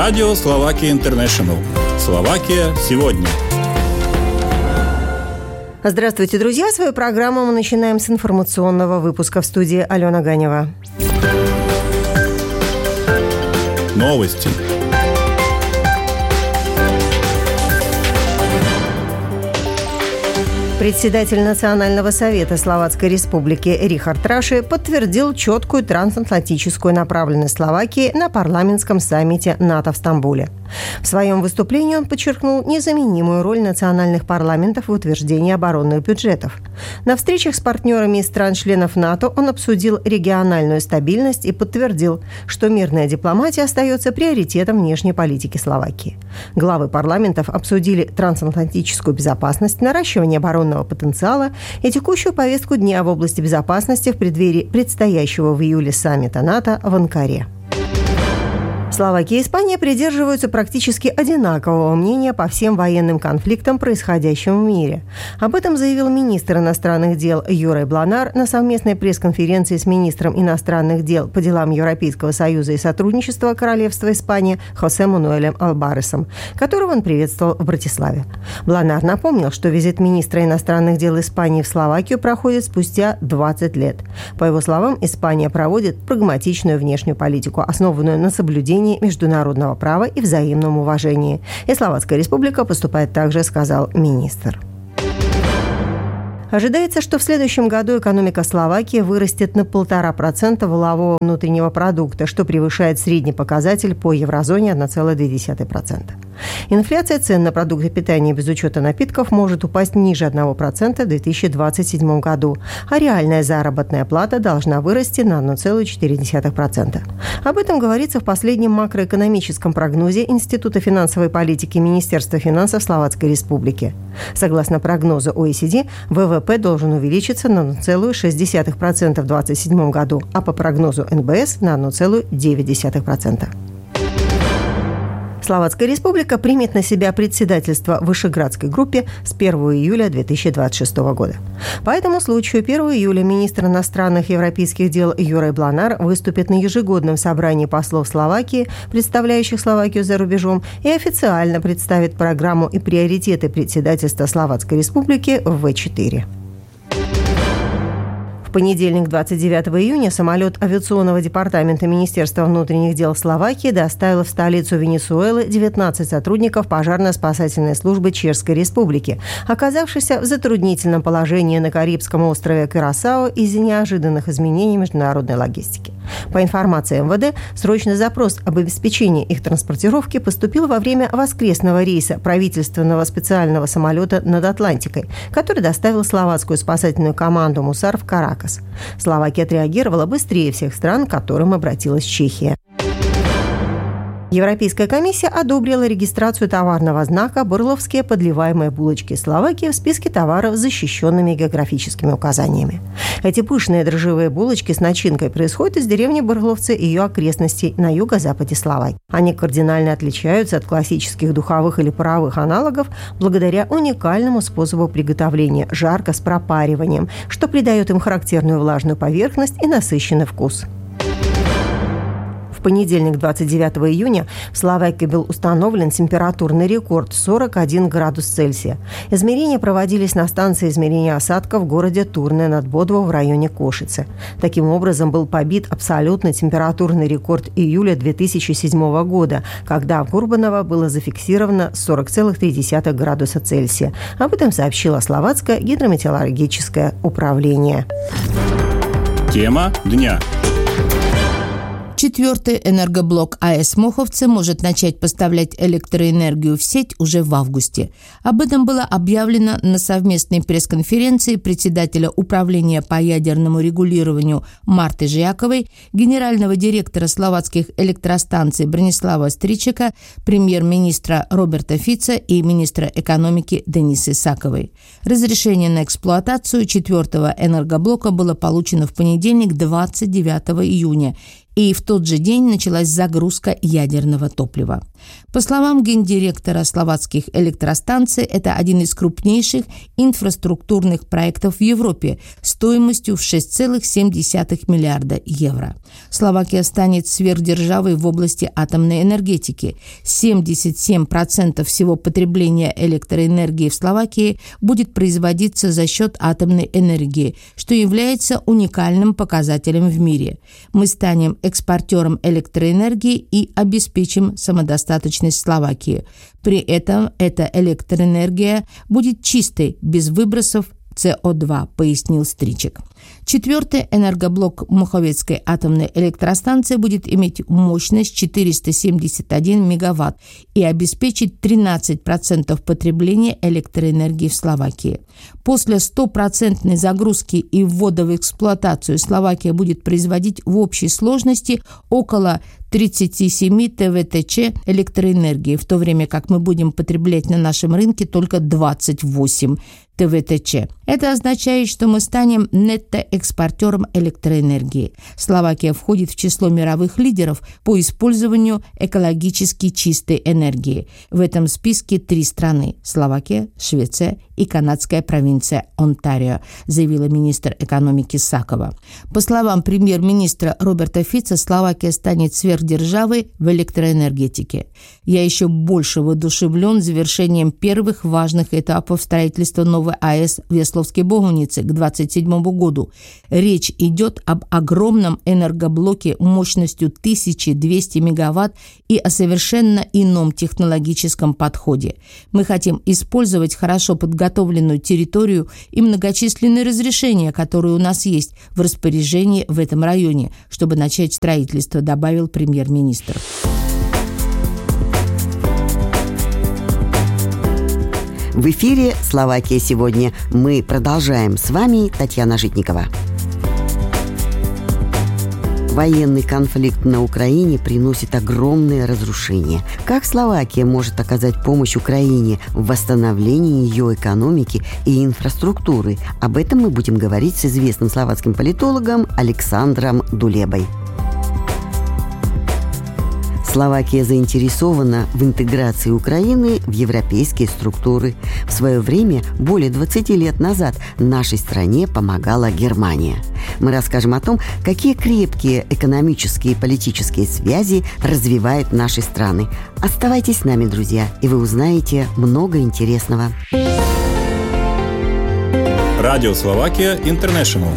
Радио Словакия Интернешнл. Словакия сегодня. Здравствуйте, друзья! Свою программу мы начинаем с информационного выпуска. В студии Алена Ганева. Новости. Председатель Национального совета Словацкой Республики Рихард Раши подтвердил четкую трансатлантическую направленность Словакии на парламентском саммите НАТО в Стамбуле. В своем выступлении он подчеркнул незаменимую роль национальных парламентов в утверждении оборонных бюджетов. На встречах с партнерами из стран-членов НАТО он обсудил региональную стабильность и подтвердил, что мирная дипломатия остается приоритетом внешней политики Словакии. Главы парламентов обсудили трансатлантическую безопасность, наращивание оборонного потенциала и текущую повестку дня в области безопасности в преддверии предстоящего в июле саммита НАТО в Анкаре. Словакия и Испания придерживаются практически одинакового мнения по всем военным конфликтам, происходящим в мире. Об этом заявил министр иностранных дел Юрай Бланар на совместной пресс-конференции с министром иностранных дел по делам Европейского союза и сотрудничества Королевства Испания Хосе Мануэлем Албаресом, которого он приветствовал в Братиславе. Бланар напомнил, что визит министра иностранных дел Испании в Словакию проходит спустя 20 лет. По его словам, Испания проводит прагматичную внешнюю политику, основанную на соблюдении международного права и взаимном уважении. И Словацкая Республика поступает так же, сказал министр. Ожидается, что в следующем году экономика Словакии вырастет на 1,5% валового внутреннего продукта, что превышает средний показатель по еврозоне 1,2%. Инфляция цен на продукты питания без учета напитков может упасть ниже 1% в 2027 году, а реальная заработная плата должна вырасти на 1,4%. Об этом говорится в последнем макроэкономическом прогнозе Института финансовой политики Министерства финансов Словацкой Республики. Согласно прогнозу OECD, ВВП должен увеличиться на 0,6% в 2027 году, а по прогнозу НБС на 1,9%. Словацкая Республика примет на себя председательство в Вышеградской группе с 1 июля 2026 года. По этому случаю 1 июля министр иностранных европейских дел Юрай Бланар выступит на ежегодном собрании послов Словакии, представляющих Словакию за рубежом, и официально представит программу и приоритеты председательства Словацкой Республики в В4. В понедельник, 29 июня, самолет авиационного департамента Министерства внутренних дел Словакии доставил в столицу Венесуэлы 19 сотрудников пожарно-спасательной службы Чешской Республики, оказавшихся в затруднительном положении на Карибском острове Кюрасао из-за неожиданных изменений международной логистики. По информации МВД, срочный запрос об обеспечении их транспортировки поступил во время воскресного рейса правительственного специального самолета над Атлантикой, который доставил словацкую спасательную команду «Мусар» в Каракас. Словакия отреагировала быстрее всех стран, к которым обратилась Чехия. Европейская комиссия одобрила регистрацию товарного знака «Борловские подливаемые булочки Словакии» в списке товаров с защищенными географическими указаниями. Эти пышные дрожжевые булочки с начинкой происходят из деревни Борловцы и ее окрестностей на юго-западе Словакии. Они кардинально отличаются от классических духовых или паровых аналогов благодаря уникальному способу приготовления – жарко с пропариванием, что придает им характерную влажную поверхность и насыщенный вкус. В понедельник, 29 июня, в Словакии был установлен температурный рекорд – 41 градус Цельсия. Измерения проводились на станции измерения осадков в городе Турне над Бодво в районе Кошицы. Таким образом, был побит абсолютный температурный рекорд июля 2007 года, когда в Курбаново было зафиксировано 40,3 градуса Цельсия. Об этом сообщило Словацкое гидрометеорологическое управление. Тема дня. Четвертый энергоблок АЭС Моховцы может начать поставлять электроэнергию в сеть уже в августе. Об этом было объявлено на совместной пресс-конференции председателя управления по ядерному регулированию Марты Жияковой, генерального директора словацких электростанций Бронислава Стричека, премьер-министра Роберта Фица и министра экономики Денисы Саковой. Разрешение на эксплуатацию четвертого энергоблока было получено в понедельник, 29 июня, и в тот же день началась загрузка ядерного топлива. По словам гендиректора словацких электростанций, это один из крупнейших инфраструктурных проектов в Европе стоимостью в 6,7 миллиарда евро. Словакия станет сверхдержавой в области атомной энергетики. 77% всего потребления электроэнергии в Словакии будет производиться за счет атомной энергии, что является уникальным показателем в мире. Мы станем экспортером электроэнергии и обеспечим самодостаточность Словакии. При этом эта электроэнергия будет чистой, без выбросов СО2, пояснил Стричек. Четвертый энергоблок Муховецкой атомной электростанции будет иметь мощность 471 мегаватт и обеспечить 13% потребления электроэнергии в Словакии. После 100% загрузки и ввода в эксплуатацию Словакия будет производить в общей сложности около 37 ТВТЧ электроэнергии, в то время как мы будем потреблять на нашем рынке только 28 ТВТЧ. Это означает, что мы станем нетто-экспортером электроэнергии. Словакия входит в число мировых лидеров по использованию экологически чистой энергии. В этом списке 3 страны – Словакия, Швеция и канадская провинция Онтарио, заявила министр экономики Сакова. По словам премьер-министра Роберта Фица, Словакия станет сверхдержавой в электроэнергетике. Я еще больше воодушевлен завершением первых важных этапов строительства новой АЭС в Весловской Богунице к 2027 году. Речь идет об огромном энергоблоке мощностью 1200 мегаватт и о совершенно ином технологическом подходе. Мы хотим использовать хорошо подготовленную территорию и многочисленные разрешения, которые у нас есть в распоряжении в этом районе, чтобы начать строительство, добавил премьер-министр. В эфире «Словакия сегодня». Мы продолжаем. С вами Татьяна Житникова. Военный конфликт на Украине приносит огромные разрушения. Как Словакия может оказать помощь Украине в восстановлении ее экономики и инфраструктуры? Об этом мы будем говорить с известным словацким политологом Александром Дулебой. Словакия заинтересована в интеграции Украины в европейские структуры. В свое время, более 20 лет назад, нашей стране помогала Германия. Мы расскажем о том, какие крепкие экономические и политические связи развивают наши страны. Оставайтесь с нами, друзья, и вы узнаете много интересного. Радио Словакия Интернешнл.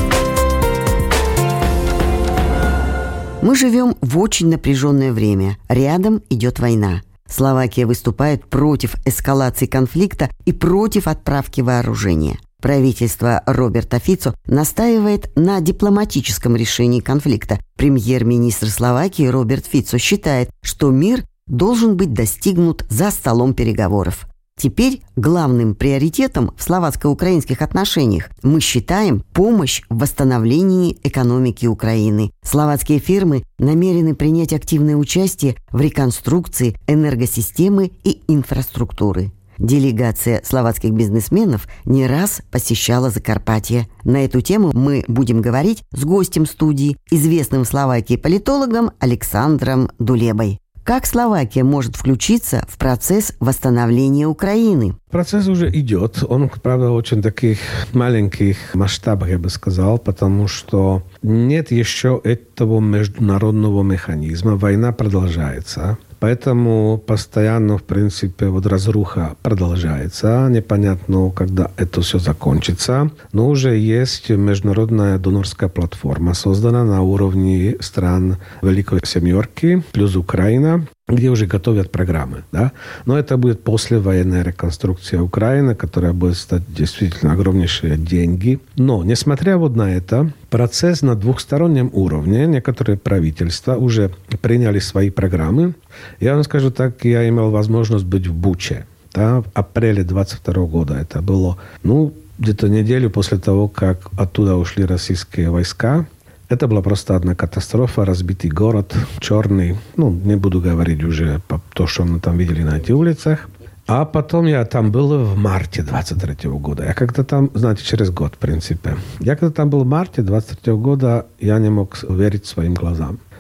Мы живем в очень напряженное время. Рядом идет война. Словакия выступает против эскалации конфликта и против отправки вооружения. Правительство Роберта Фицо настаивает на дипломатическом решении конфликта. Премьер-министр Словакии Роберт Фицо считает, что мир должен быть достигнут за столом переговоров. Теперь главным приоритетом в словацко-украинских отношениях мы считаем помощь в восстановлении экономики Украины. Словацкие фирмы намерены принять активное участие в реконструкции энергосистемы и инфраструктуры. Делегация словацких бизнесменов не раз посещала Закарпатье. На эту тему мы будем говорить с гостем студии, известным в Словакии политологом Александром Дулебой. Как Словакия может включиться в процесс восстановления Украины? Процесс уже идет. Он, правда, в очень таких маленьких масштабах, я бы сказал, потому что нет еще этого международного механизма. Война продолжается. Поэтому постоянно, в принципе, разруха продолжается. Непонятно, когда это все закончится. Но уже есть международная донорская платформа, создана на уровне стран Великой Семерки, плюс Украина, где уже готовят программы. Да? Но это будет послевоенная реконструкция Украины, которая будет стать действительно огромнейшие деньги. Но, несмотря вот на это, процесс на двухстороннем уровне, некоторые правительства уже приняли свои программы. Я вам скажу так, я имел возможность быть в Буче. Да, в апреле 22 года. Это было, где-то неделю после того, как оттуда ушли российские войска. Это была просто одна катастрофа, разбитый город, черный. Не буду говорить уже то, что мы там видели на этих улицах. А потом я там был в марте 23 года. Я когда там, знаете, через год, в принципе. Я когда там был в марте 23 года, я не мог верить своим глазам.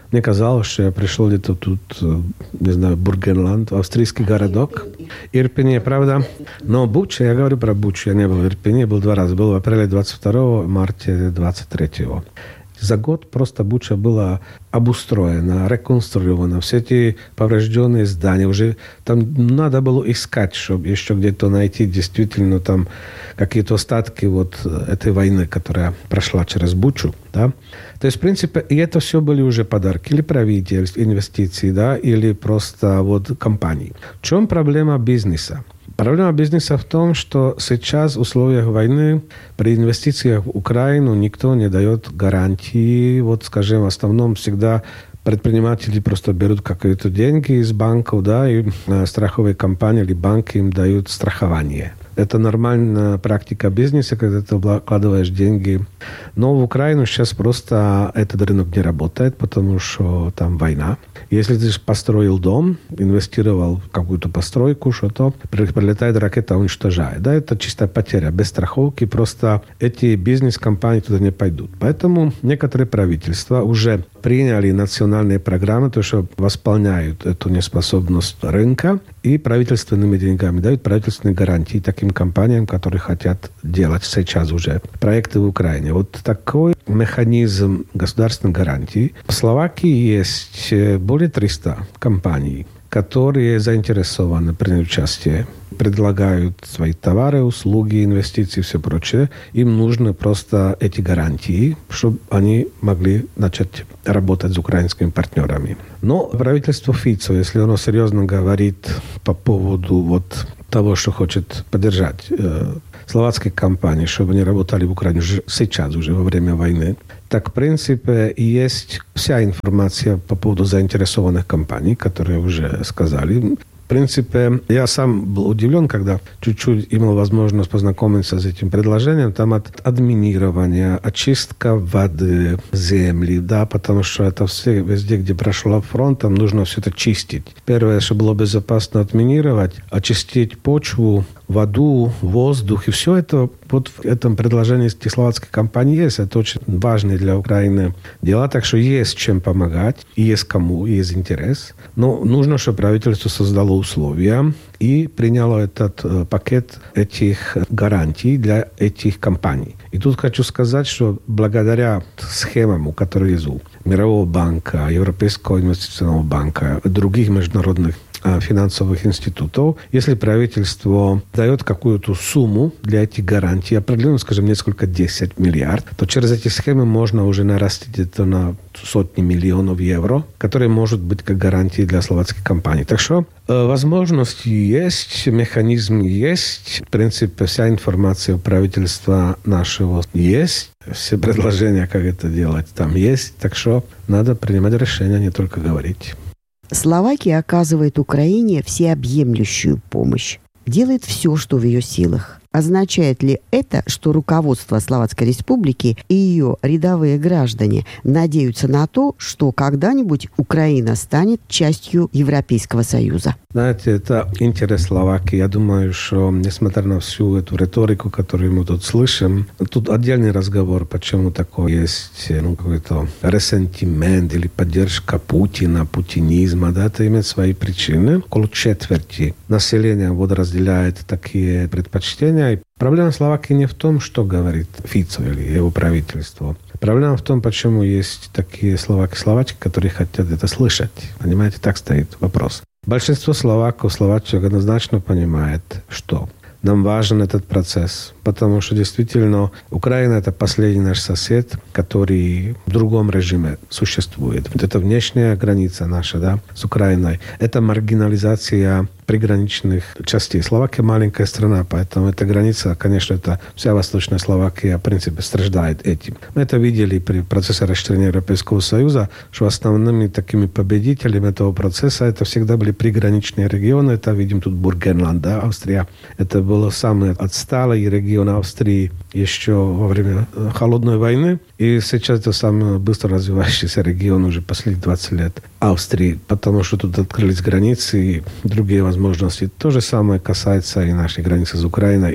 Мне казалось, что я пришел где-то тут, не знаю, Бургенланд, австрийский городок. Ирпени, правда? Но Буча, я говорю про Бучу, я не был в Ирпени, был 2 раза. Был в апреле 22-го, марте 23-го. За год просто Буча была обустроена, реконструирована. Все эти поврежденные здания, уже там надо было искать, чтобы еще где-то найти действительно там какие-то остатки вот этой войны, которая прошла через Бучу. Да? То есть, в принципе, и это все были уже подарки или правительств, инвестиций, да, или просто вот компаний. В чем проблема бизнеса? Проблема бизнеса в том, что сейчас в условиях войны при инвестициях в Украину никто не дает гарантии. Вот, скажем, в основном всегда предприниматели просто берут какие-то деньги из банков, да, и страховые компании или банки им дают страхование. Это нормальная практика бизнеса, когда ты вкладываешь деньги. Но в Украину сейчас просто этот рынок не работает, потому что там война. Если ты построил дом, инвестировал в какую-то постройку, что-то, прилетает ракета, уничтожает. Да, это чистая потеря. Без страховки просто эти бизнес-компании туда не пойдут. Поэтому некоторые правительства уже приняли национальные программы, то, что восполняют эту неспособность рынка, и правительственными деньгами дают правительственные гарантии таким компаниям, которые хотят делать сейчас уже проекты в Украине. Вот такой механизм государственной гарантии. В Словакии есть более 300 компаний, которые заинтересованы принять участие, предлагают свои товары, услуги, инвестиции и все прочее. Им нужны просто эти гарантии, чтобы они могли начать работать с украинскими партнерами. Но правительство Фицо, если оно серьезно говорит по поводу вот того, что хочет поддержать словацкие компании, чтобы они работали в Украине сейчас, уже во время войны, так, в принципе, есть вся информация по поводу заинтересованных компаний, которые уже сказали. В принципе, я сам был удивлен, когда чуть-чуть имел возможность познакомиться с этим предложением. Там от админирования, очистка воды, земли, да, потому что это все, везде, где прошел фронт, там нужно все это чистить. Первое, что было безопасно админировать, очистить почву, воду, воздух, и все это вот в этом предложении словацкой компании есть. Это очень важные для Украины дела, так что есть чем помогать, и есть кому, и есть интерес. Но нужно, чтобы правительство создало условия и приняло этот пакет этих гарантий для этих компаний. И тут хочу сказать, что благодаря схемам, которые есть у Мирового банка, Европейского инвестиционного банка, других международных финансовых институтов, если правительство дает какую-то сумму для этих гарантий, определенно, скажем, несколько 10 миллиардов, то через эти схемы можно уже нарастить это на сотни миллионов евро, которые могут быть как гарантии для словацких компаний. Так что возможности есть, механизм есть, в принципе, вся информация у правительства нашего есть, все предложения, как это делать, там есть, так что надо принимать решения, не только говорить. Словакия оказывает Украине всеобъемлющую помощь, делает все, что в ее силах. Означает ли это, что руководство Словацкой Республики и ее рядовые граждане надеются на то, что когда-нибудь Украина станет частью Европейского Союза? Знаете, это интерес Словакии. Я думаю, что, несмотря на всю эту риторику, которую мы тут слышим, тут отдельный разговор, почему такой есть какой-то ресентимент или поддержка Путина, путинизма. Да, это имеет свои причины. Около четверти населения вот разделяет такие предпочтения. И проблема Словакии не в том, что говорит Фицо или его правительство. Проблема в том, почему есть такие словаки, которые хотят это слышать. Понимаете, так стоит вопрос. Большинство словаков, словачек однозначно понимает, что нам важен этот процесс, потому что действительно Украина – это последний наш сосед, который в другом режиме существует. Вот это внешняя граница наша, да, с Украиной. Это маргинализация приграничных частей. Словакия маленькая страна, поэтому эта граница, конечно, это вся Восточная Словакия, в принципе, страждает этим. Мы это видели при процессе расширения Европейского Союза, что основными такими победителями этого процесса это всегда были приграничные регионы. Это видим тут Бургенланд, да, Австрия. Это был самый отсталый регион Австрии еще во время Холодной войны. И сейчас это самый быстро развивающийся регион уже последние 20 лет Австрии, потому что тут открылись границы и другие возможности. То же самое касается и нашей границы с Украиной.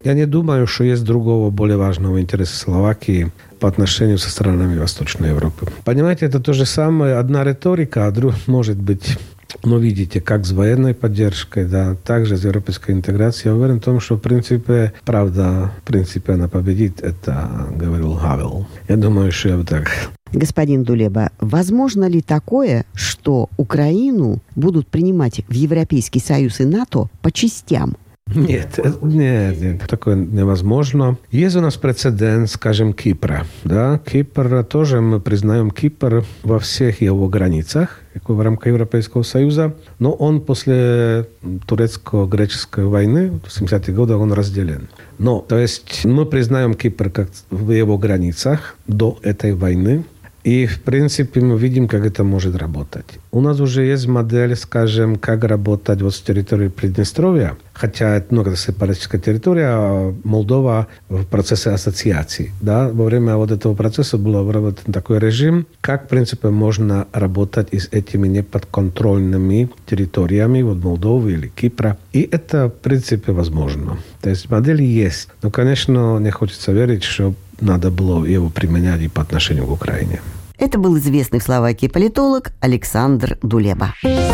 Я не думаю, что есть другого более важного интереса Словакии по отношению со странами Восточной Европы. Понимаете, это то же самое, одна риторика, а может быть... Но видите, как с военной поддержкой, да, также с европейской интеграцией. Я уверен в том, что в принципе, правда, в принципе она победит. Это говорил Хавел. Я думаю, что я бы так... Господин Дулеба, возможно ли такое, что Украину будут принимать в Европейский Союз и НАТО по частям? Нет, такое невозможно. Есть у нас прецедент, скажем, Кипра. Да? Кипр тоже, мы признаем Кипр во всех его границах в рамках Европейского Союза, но он после турецко-греческой войны в 70-х годах он разделен. Но, то есть, мы признаем Кипр как в его границах до этой войны. И, в принципе, мы видим, как это может работать. У нас уже есть модель, скажем, как работать вот с территорией Приднестровья, хотя это много сепаратистская территория, а Молдова в процессе ассоциации. Да? Во время вот этого процесса был выработан такой режим, как, в принципе, можно работать и с этими неподконтрольными территориями, вот Молдовы или Кипра. И это, в принципе, возможно. То есть модель есть. Но, конечно, не хочется верить, что надо было его применять и по отношению к Украине. Это был известный в Словакии политолог Александр Дулеба.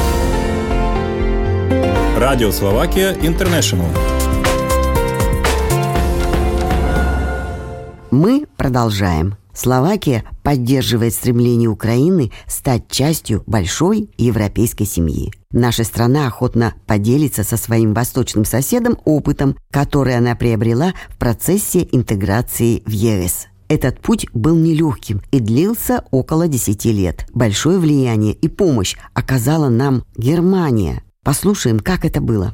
Радио Словакия Интернешнл. Мы продолжаем. Словакия поддерживает стремление Украины стать частью большой европейской семьи. Наша страна охотно поделится со своим восточным соседом опытом, который она приобрела в процессе интеграции в ЕС. Этот путь был нелегким и длился около 10 лет. Большое влияние и помощь оказала нам Германия. Послушаем, как это было.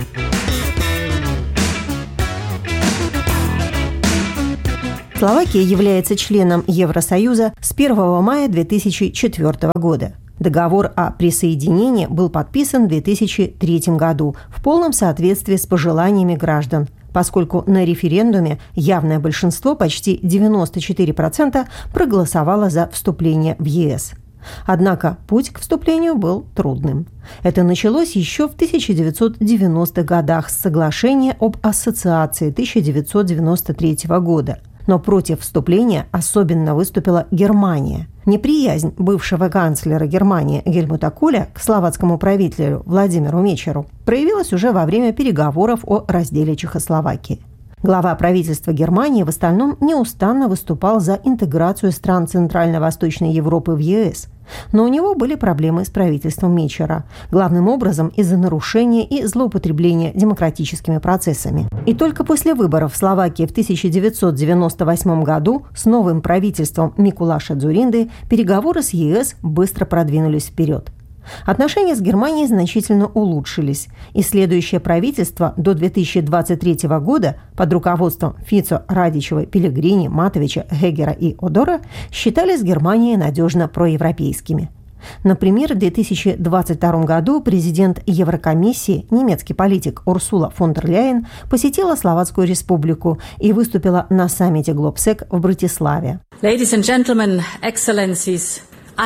Словакия является членом Евросоюза с 1 мая 2004 года. Договор о присоединении был подписан в 2003 году в полном соответствии с пожеланиями граждан, поскольку на референдуме явное большинство, почти 94%, проголосовало за вступление в ЕС. Однако путь к вступлению был трудным. Это началось еще в 1990-х годах с соглашения об ассоциации 1993 года. Но против вступления особенно выступила Германия. Неприязнь бывшего канцлера Германии Гельмута Коля к словацкому правителю Владимиру Мечеру проявилась уже во время переговоров о разделе Чехословакии. Глава правительства Германии в остальном неустанно выступал за интеграцию стран Центрально-Восточной Европы в ЕС. Но у него были проблемы с правительством Мечера, главным образом из-за нарушения и злоупотребления демократическими процессами. И только после выборов в Словакии в 1998 году с новым правительством Микулаша Дзуринды переговоры с ЕС быстро продвинулись вперед. Отношения с Германией значительно улучшились, и следующее правительство до 2023 года под руководством Фицо, Радичева, Пелегрини, Матовича, Гегера и Одора считали с Германией надежно проевропейскими. Например, в 2022 году президент Еврокомиссии, немецкий политик Урсула фон дер Ляйен, посетила Словацкую республику и выступила на саммите Глобсек в Братиславе. Ladies and gentlemen, excellencies,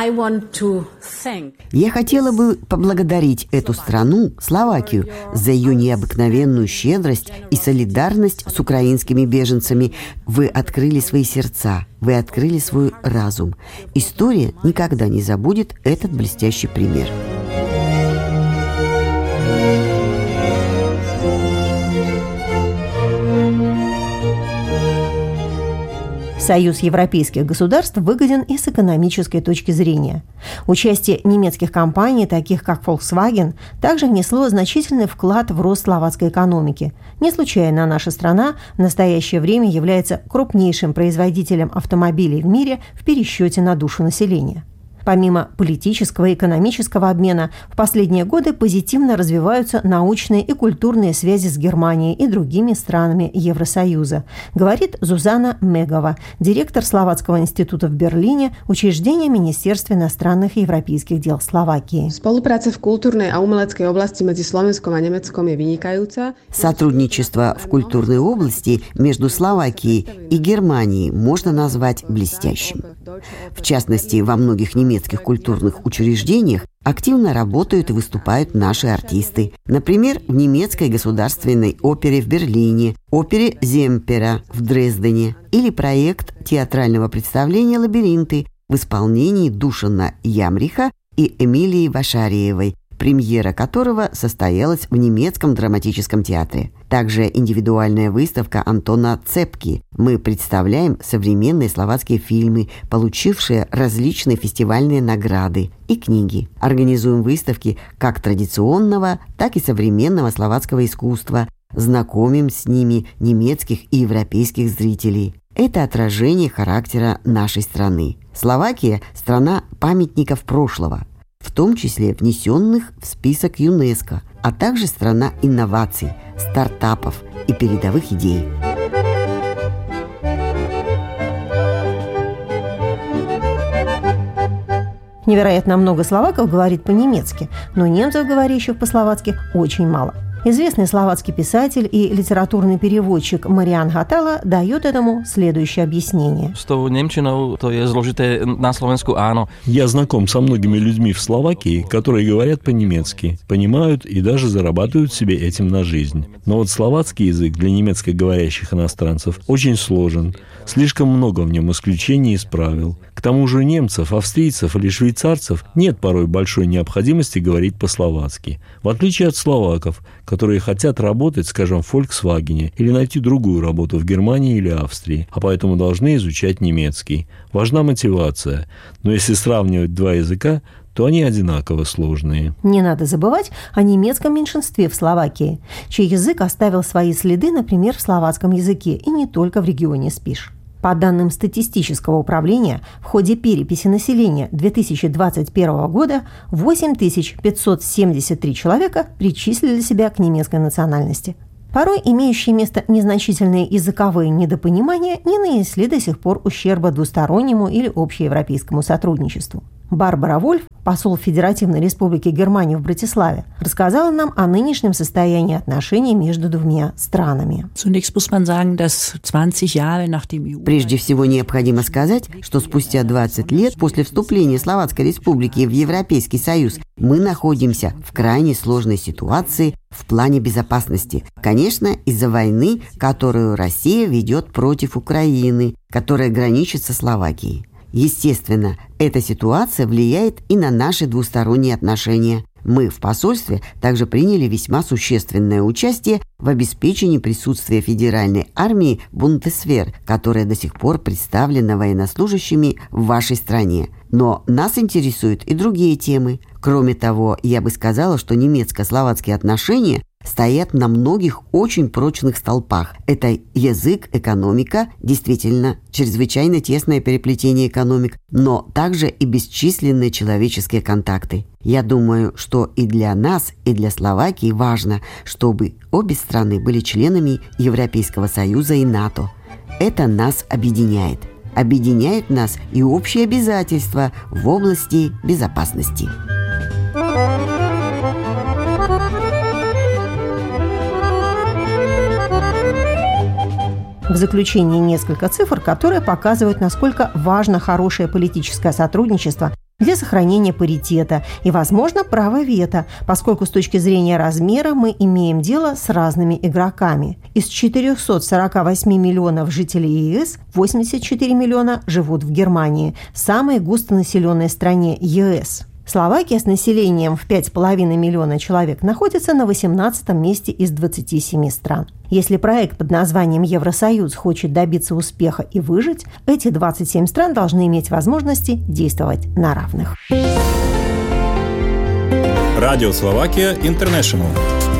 Я хотела бы поблагодарить эту страну, Словакию, за ее необыкновенную щедрость и солидарность с украинскими беженцами. Вы открыли свои сердца, вы открыли свой разум. История никогда не забудет этот блестящий пример. Союз европейских государств выгоден и с экономической точки зрения. Участие немецких компаний, таких как Volkswagen, также внесло значительный вклад в рост словацкой экономики. Не случайно наша страна в настоящее время является крупнейшим производителем автомобилей в мире в пересчете на душу населения. Помимо политического и экономического обмена, в последние годы позитивно развиваются научные и культурные связи с Германией и другими странами Евросоюза, говорит Зузана Мегова, директор Словацкого института в Берлине, учреждение Министерства иностранных и европейских дел Словакии. Спolupráca в культурной и умeleckej области между Slovenskom и Немецком je vynikajúca. Сотрудничество в культурной области между Словакией и Германией можно назвать блестящим. В частности, во многих немецких культурных учреждениях активно работают и выступают наши артисты. Например, в немецкой государственной опере в Берлине, опере Земпера в Дрездене или проект театрального представления «Лабиринты» в исполнении Душана Ямриха и Эмилии Вашариевой, премьера которого состоялась в немецком драматическом театре. Также индивидуальная выставка Антона Цепки. Мы представляем современные словацкие фильмы, получившие различные фестивальные награды, и книги. Организуем выставки как традиционного, так и современного словацкого искусства. Знакомим с ними немецких и европейских зрителей. Это отражение характера нашей страны. Словакия – страна памятников прошлого, в том числе внесенных в список ЮНЕСКО, а также страна инноваций, стартапов и передовых идей. Невероятно много словаков говорит по-немецки, но немцев, говорящих по-словацки, очень мало. Известный словацкий писатель и литературный переводчик Мариан Гатала дает этому следующее объяснение. С tou немчиnou to je zložité na Slovensku, áno. Я знаком со многими людьми в Словакии, которые говорят по-немецки, понимают и даже зарабатывают себе этим на жизнь. Но вот словацкий язык для немецкоговорящих иностранцев очень сложен. Слишком много в нем исключений из правил. К тому же у немцев, австрийцев или швейцарцев нет порой большой необходимости говорить по-словацки. В отличие от словаков, которые хотят работать, скажем, в Volkswagen или найти другую работу в Германии или Австрии, а поэтому должны изучать немецкий. Важна мотивация. Но если сравнивать два языка, то они одинаково сложные. Не надо забывать о немецком меньшинстве в Словакии, чей язык оставил свои следы, например, в словацком языке, и не только в регионе Спиш. По данным статистического управления, в ходе переписи населения 2021 года 8573 человека причислили себя к немецкой национальности. Порой имеющие место незначительные языковые недопонимания не нанесли до сих пор ущерба двустороннему или общеевропейскому сотрудничеству. Барбара Вольф, посол Федеративной Республики Германии в Братиславе, рассказала нам о нынешнем состоянии отношений между двумя странами. Прежде всего необходимо сказать, что спустя 20 лет после вступления Словацкой Республики в Европейский Союз мы находимся в крайне сложной ситуации в плане безопасности. Конечно, из-за войны, которую Россия ведет против Украины, которая граничит со Словакией. Естественно, эта ситуация влияет и на наши двусторонние отношения. Мы в посольстве также приняли весьма существенное участие в обеспечении присутствия федеральной армии Бундесвер, которая до сих пор представлена военнослужащими в вашей стране. Но нас интересуют и другие темы. Кроме того, я бы сказала, что немецко-словацкие отношения стоят на многих очень прочных столпах. Это язык, экономика, действительно, чрезвычайно тесное переплетение экономик, но также и бесчисленные человеческие контакты. Я думаю, что и для нас, и для Словакии важно, чтобы обе страны были членами Европейского Союза и НАТО. Это нас объединяет. Объединяют нас и общие обязательства в области безопасности. В заключение несколько цифр, которые показывают, насколько важно хорошее политическое сотрудничество для сохранения паритета и, возможно, права вето, поскольку с точки зрения размера мы имеем дело с разными игроками. Из 448 миллионов жителей ЕС 84 миллиона живут в Германии, самой густонаселенной стране ЕС. Словакия с населением в 5,5 миллиона человек находится на 18-м месте из 27 стран. Если проект под названием «Евросоюз» хочет добиться успеха и выжить, эти 27 стран должны иметь возможности действовать на равных. Радио Словакия Интернешнл.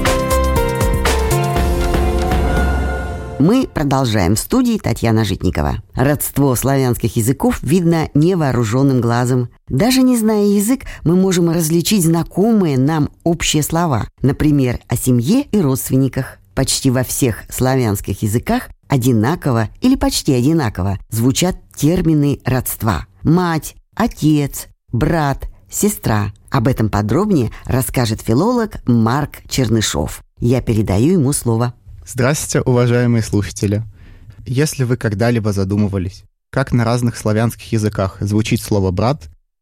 Мы продолжаем. В студии Татьяна Житникова. Родство славянских языков видно невооруженным глазом. Даже не зная язык, мы можем различить знакомые нам общие слова. Например, о семье и родственниках. Почти во всех славянских языках одинаково или почти одинаково звучат термины родства. Мать, отец, брат, сестра. Об этом подробнее расскажет филолог Марк Чернышов. Я передаю ему слово. Здравствуйте, уважаемые слушатели! Если вы когда-либо задумывались, как на разных славянских языках звучит слово «брат»,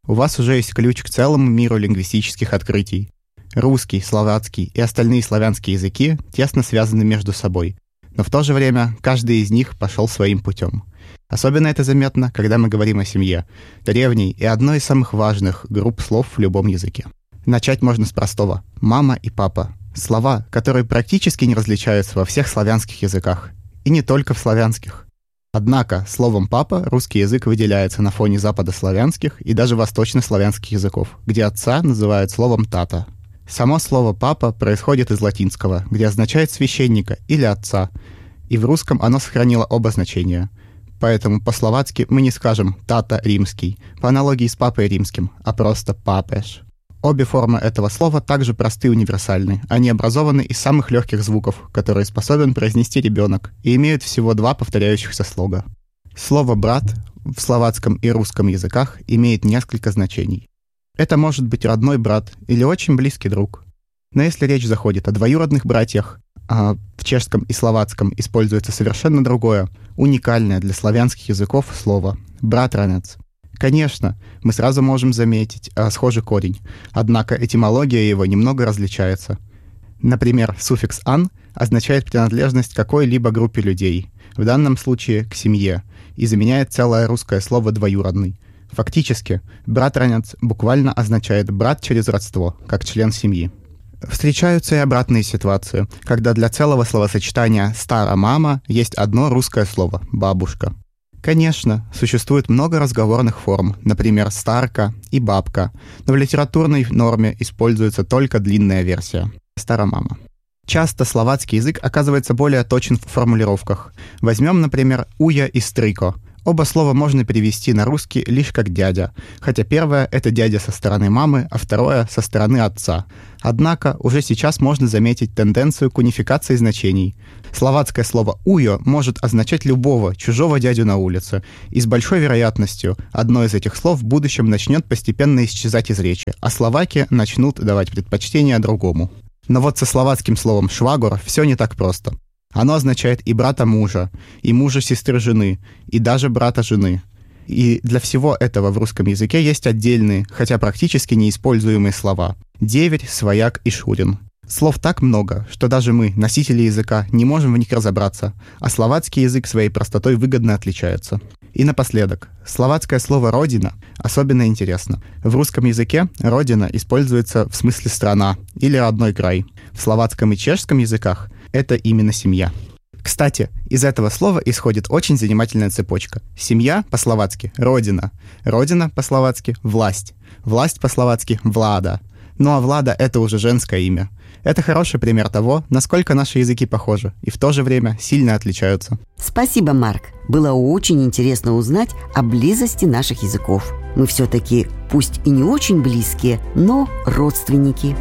у вас уже есть ключ к целому миру лингвистических открытий. Русский, словацкий и остальные славянские языки тесно связаны между собой, но в то же время каждый из них пошел своим путем. Особенно это заметно, когда мы говорим о семье, древней и одной из самых важных групп слов в любом языке. Начать можно с простого «мама» и «папа». Слова, которые практически не различаются во всех славянских языках, и не только в славянских. Однако словом «папа» русский язык выделяется на фоне западославянских и даже восточнославянских языков, где отца называют словом «тата». Само слово «папа» происходит из латинского, где означает священника или отца, и в русском оно сохранило оба значения. Поэтому по-словацки мы не скажем «тата римский», по аналогии с папой римским, а просто «папеш». Обе формы этого слова также просты и универсальны. Они образованы из самых легких звуков, которые способен произнести ребенок, и имеют всего 2 повторяющихся слога. Слово «брат» в словацком и русском языках имеет несколько значений. Это может быть родной брат или очень близкий друг. Но если речь заходит о двоюродных братьях, а в чешском и словацком используется совершенно другое, уникальное для славянских языков слово «братранец». Конечно, мы сразу можем заметить схожий корень, однако этимология его немного различается. Например, суффикс «ан» означает принадлежность к какой-либо группе людей, в данном случае к семье, и заменяет целое русское слово «двоюродный». Фактически, братранец буквально означает «брат через родство», как член семьи. Встречаются и обратные ситуации, когда для целого словосочетания «стара мама» есть одно русское слово «бабушка». Конечно, существует много разговорных форм, например, «старка» и «бабка», но в литературной норме используется только длинная версия «старомама». Часто словацкий язык оказывается более точен в формулировках. Возьмем, например, «уя» и «стрыко». Оба слова можно перевести на русский лишь как «дядя», хотя первое — это дядя со стороны мамы, а второе — со стороны отца. Однако уже сейчас можно заметить тенденцию к унификации значений. Словацкое слово «уйо» может означать любого чужого дядю на улице, и с большой вероятностью одно из этих слов в будущем начнет постепенно исчезать из речи, а словаки начнут давать предпочтение другому. Но вот со словацким словом «швагор» все не так просто. Оно означает и брата мужа, и мужа сестры жены, и даже брата жены. И для всего этого в русском языке есть отдельные, хотя практически неиспользуемые слова – деверь, свояк и шурин. Слов так много, что даже мы, носители языка, не можем в них разобраться, а словацкий язык своей простотой выгодно отличается. И напоследок, словацкое слово «родина» особенно интересно. В русском языке «родина» используется в смысле «страна» или «родной край». В словацком и чешском языках это именно семья. Кстати, из этого слова исходит очень занимательная цепочка. Семья по-словацки – родина. Родина по-словацки – власть. Власть по-словацки – влада. Ну а влада – это уже женское имя. Это хороший пример того, насколько наши языки похожи и в то же время сильно отличаются. Спасибо, Марк. Было очень интересно узнать о близости наших языков. Мы все-таки, пусть и не очень близкие, но родственники.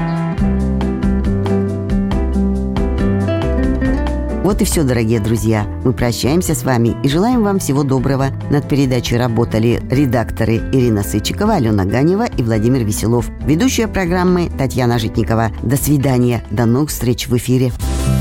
Вот и все, дорогие друзья. Мы прощаемся с вами и желаем вам всего доброго. Над передачей работали редакторы Ирина Сычикова, Алена Ганева и Владимир Веселов. Ведущая программы Татьяна Житникова. До свидания. До новых встреч в эфире.